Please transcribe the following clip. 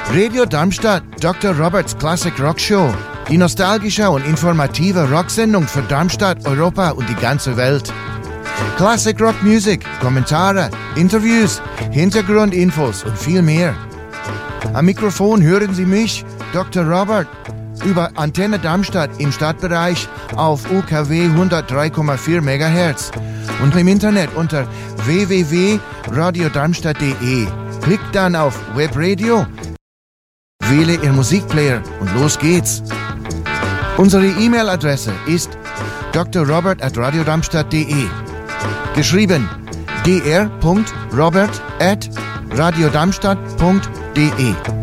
Radio Darmstadt, Dr. Roberts Classic Rock Show. Die nostalgische und informative Rocksendung für Darmstadt, Europa und die ganze Welt. Classic Rock Music, Kommentare, Interviews, Hintergrundinfos und viel mehr. Am Mikrofon hören Sie mich, Dr. Robert, über Antenne Darmstadt im Stadtbereich auf UKW 103,4 MHz und im Internet unter www.radiodarmstadt.de. Klickt dann auf Webradio, wähle Ihr Musikplayer und los geht's. Unsere E-Mail-Adresse ist drrobert@radiodarmstadt.de. Geschrieben dr.robert@radiodarmstadt.de.